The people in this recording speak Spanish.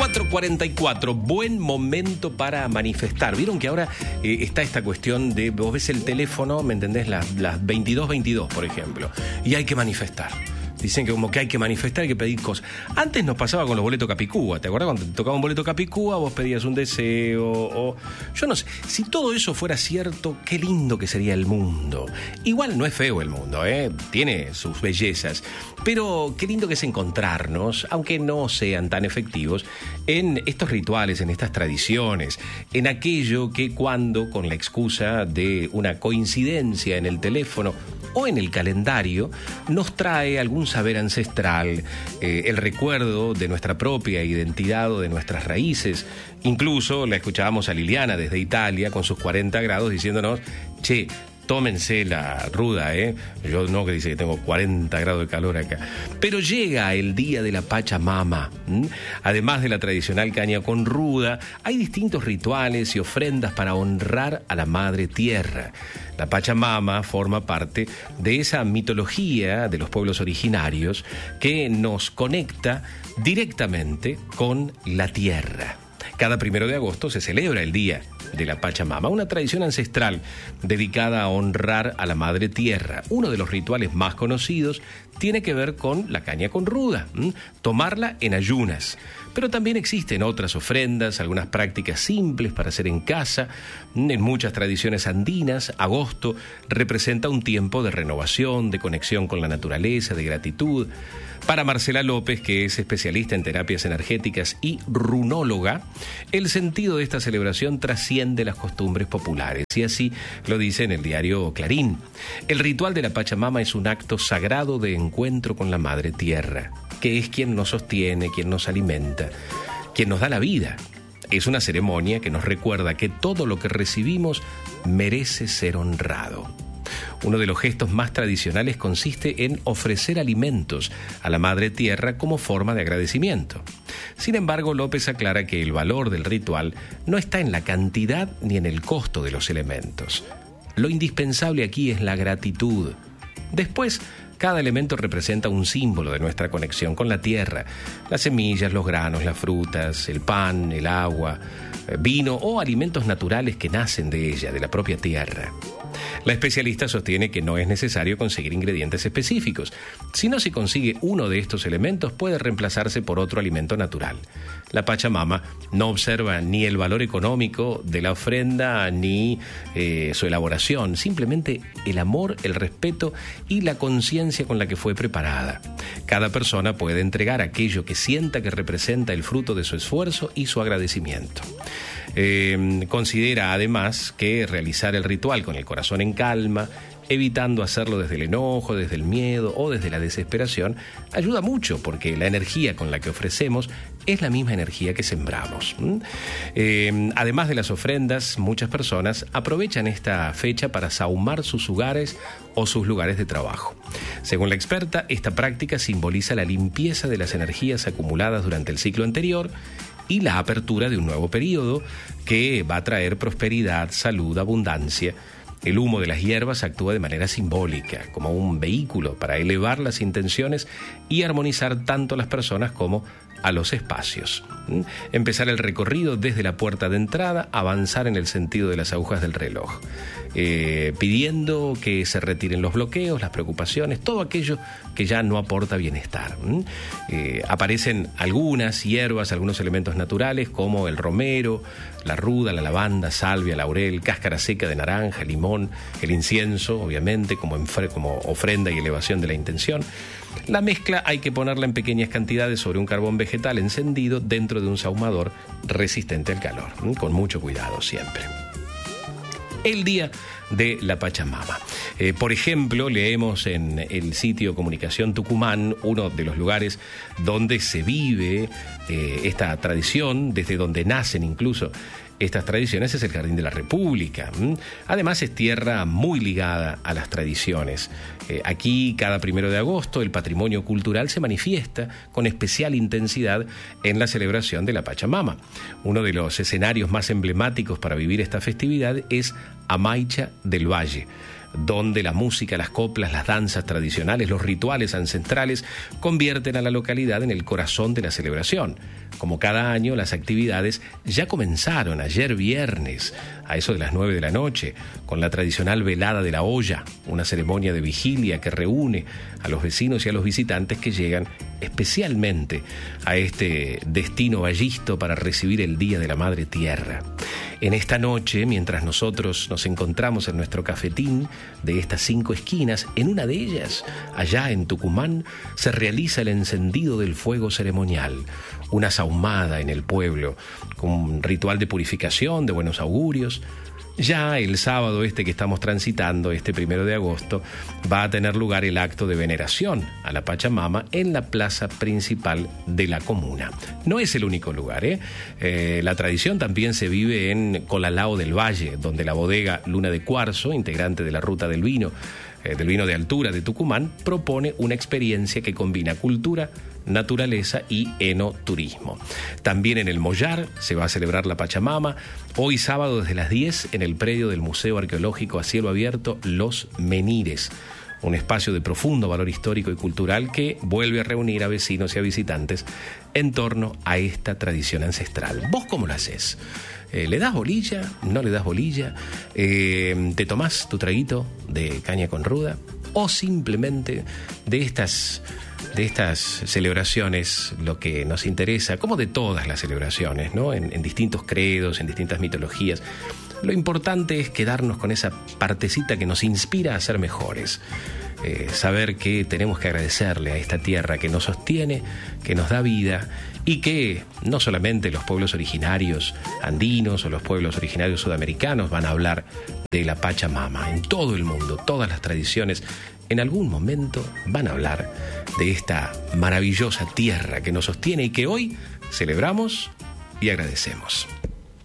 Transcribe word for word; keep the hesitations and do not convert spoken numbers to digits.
cuatro cuarenta y cuatro, buen momento para manifestar. Vieron que ahora eh, está esta cuestión de, vos ves el teléfono, ¿me entendés? Las, las veintidós veintidós, por ejemplo, y hay que manifestar. Dicen que como que hay que manifestar, hay que pedir cosas. Antes nos pasaba con los boletos Capicúa. ¿Te acuerdas cuando te tocaba un boleto Capicúa? Vos pedías un deseo o... Yo no sé. Si todo eso fuera cierto, qué lindo que sería el mundo. Igual no es feo el mundo, ¿eh? Tiene sus bellezas. Pero qué lindo que es encontrarnos, aunque no sean tan efectivos, en estos rituales, en estas tradiciones, en aquello que cuando, con la excusa de una coincidencia en el teléfono o en el calendario, nos trae algún saber ancestral, eh, el recuerdo de nuestra propia identidad o de nuestras raíces. Incluso la escuchábamos a Liliana desde Italia con sus cuarenta grados diciéndonos, che, tómense la ruda, ¿eh? Yo no, que dice que tengo cuarenta grados de calor acá. Pero llega el día de la Pachamama. ¿Mm? Además de la tradicional caña con ruda, hay distintos rituales y ofrendas para honrar a la Madre Tierra. La Pachamama forma parte de esa mitología de los pueblos originarios que nos conecta directamente con la tierra. Cada primero de agosto se celebra el Día de la Pachamama, una tradición ancestral dedicada a honrar a la Madre Tierra. Uno de los rituales más conocidos tiene que ver con la caña con ruda, ¿m? Tomarla en ayunas. Pero también existen otras ofrendas, algunas prácticas simples para hacer en casa. En muchas tradiciones andinas, agosto representa un tiempo de renovación, de conexión con la naturaleza, de gratitud. Para Marcela López, que es especialista en terapias energéticas y runóloga, el sentido de esta celebración trasciende las costumbres populares, y así lo dice en el diario Clarín. El ritual de la Pachamama es un acto sagrado de encuentro con la Madre Tierra, que es quien nos sostiene, quien nos alimenta, quien nos da la vida. Es una ceremonia que nos recuerda que todo lo que recibimos merece ser honrado. Uno de los gestos más tradicionales consiste en ofrecer alimentos a la Madre Tierra como forma de agradecimiento. Sin embargo, López aclara que el valor del ritual no está en la cantidad ni en el costo de los elementos. Lo indispensable aquí es la gratitud. Después, cada elemento representa un símbolo de nuestra conexión con la tierra. Las semillas, los granos, las frutas, el pan, el agua, vino o alimentos naturales que nacen de ella, de la propia tierra. La especialista sostiene que no es necesario conseguir ingredientes específicos. Si no se consigue uno de estos elementos, puede reemplazarse por otro alimento natural. La Pachamama no observa ni el valor económico de la ofrenda ni eh, su elaboración, simplemente el amor, el respeto y la conciencia con la que fue preparada. Cada persona puede entregar aquello que sienta que representa el fruto de su esfuerzo y su agradecimiento. Eh, considera además que realizar el ritual con el corazón en calma, evitando hacerlo desde el enojo, desde el miedo o desde la desesperación, ayuda mucho porque la energía con la que ofrecemos es la misma energía que sembramos. ¿Mm? Eh, además de las ofrendas, muchas personas aprovechan esta fecha para sahumar sus hogares o sus lugares de trabajo. Según la experta, esta práctica simboliza la limpieza de las energías acumuladas durante el ciclo anterior y la apertura de un nuevo periodo que va a traer prosperidad, salud, abundancia. El humo de las hierbas actúa de manera simbólica, como un vehículo para elevar las intenciones y armonizar tanto a las personas como a los espacios. ¿Mm? Empezar el recorrido desde la puerta de entrada, avanzar en el sentido de las agujas del reloj, eh, pidiendo que se retiren los bloqueos, las preocupaciones, todo aquello que ya no aporta bienestar. ¿Mm? Eh, aparecen algunas hierbas, algunos elementos naturales como el romero, la ruda, la lavanda, salvia, laurel, cáscara seca de naranja, limón, el incienso, obviamente, como, enfre- como ofrenda y elevación de la intención. La mezcla hay que ponerla en pequeñas cantidades sobre un carbón vegetal encendido dentro de un sahumador resistente al calor, ¿m? Con mucho cuidado siempre. El día de la Pachamama. Eh, por ejemplo, leemos en el sitio Comunicación Tucumán, uno de los lugares donde se vive eh, esta tradición, desde donde nacen incluso estas tradiciones, es el Jardín de la República. Además, es tierra muy ligada a las tradiciones. Eh, aquí, cada primero de agosto, el patrimonio cultural se manifiesta con especial intensidad en la celebración de la Pachamama. Uno de los escenarios más emblemáticos para vivir esta festividad es Amaicha del Valle, donde la música, las coplas, las danzas tradicionales, los rituales ancestrales convierten a la localidad en el corazón de la celebración. Como cada año, las actividades ya comenzaron ayer viernes, a eso de las nueve de la noche, con la tradicional velada de la olla, una ceremonia de vigilia que reúne a los vecinos y a los visitantes que llegan especialmente a este destino vallisto para recibir el Día de la Madre Tierra. En esta noche, mientras nosotros nos encontramos en nuestro cafetín de estas cinco esquinas, en una de ellas, allá en Tucumán, se realiza el encendido del fuego ceremonial, una sahumada en el pueblo, con un ritual de purificación, de buenos augurios. Ya el sábado este que estamos transitando, este primero de agosto, va a tener lugar el acto de veneración a la Pachamama en la plaza principal de la comuna. No es el único lugar, ¿eh? Eh, la tradición también se vive en Colalao del Valle, donde la bodega Luna de Cuarzo, integrante de la Ruta del Vino, eh, del vino de altura de Tucumán, propone una experiencia que combina cultura, naturaleza y enoturismo. También en el Mollar se va a celebrar la Pachamama, hoy sábado desde las diez en el predio del Museo Arqueológico a cielo abierto Los Menires, un espacio de profundo valor histórico y cultural que vuelve a reunir a vecinos y a visitantes en torno a esta tradición ancestral. ¿Vos cómo lo haces? Eh, ¿Le das bolilla? ¿No le das bolilla? Eh, ¿Te tomás tu traguito de caña con ruda? ¿O simplemente de estas... de estas celebraciones, lo que nos interesa, como de todas las celebraciones, ¿no? En, en distintos credos, en distintas mitologías, lo importante es quedarnos con esa partecita que nos inspira a ser mejores. Eh, saber que tenemos que agradecerle a esta tierra que nos sostiene, que nos da vida y que no solamente los pueblos originarios andinos o los pueblos originarios sudamericanos van a hablar de la Pachamama. En todo el mundo, todas las tradiciones en algún momento van a hablar de esta maravillosa tierra que nos sostiene y que hoy celebramos y agradecemos.